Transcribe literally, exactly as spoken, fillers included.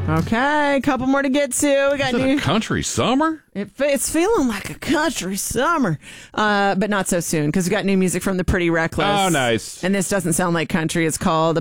Okay, a couple more to get to. We got Is it new a country summer? It, it's feeling like a country summer, uh, but not so soon because we got new music from the Pretty Reckless. Oh, nice. And this doesn't sound like country. It's called